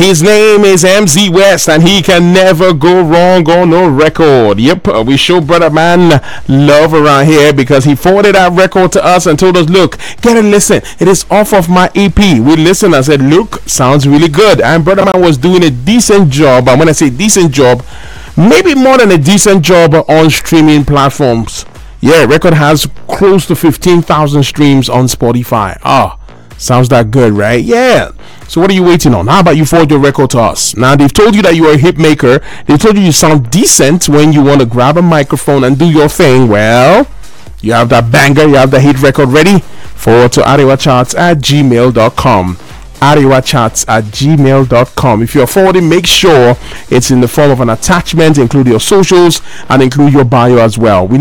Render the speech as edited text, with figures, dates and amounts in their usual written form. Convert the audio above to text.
His name is MZ West, and he can never go wrong on no record. Yep, we show Brother Man love around here because he forwarded that record to us and told us, look, get a listen. It is off of my EP. We listened and said, look, sounds really good. And Brother Man was doing a decent job. And when I say decent job, maybe more than a decent job on streaming platforms. Yeah, record has close to 15,000 streams on Spotify. Sounds that good, right? Yeah. So what are you waiting on? How about you forward your record to us? Now, they've told you that you are a hit maker. They've told you sound decent when you want to grab a microphone and do your thing. Well, you have that banger, you have the hit record ready. Forward to arewachats@gmail.com. arewachats@gmail.com. If you're forwarding, make sure it's in the form of an attachment. Include your socials and include your bio as well. We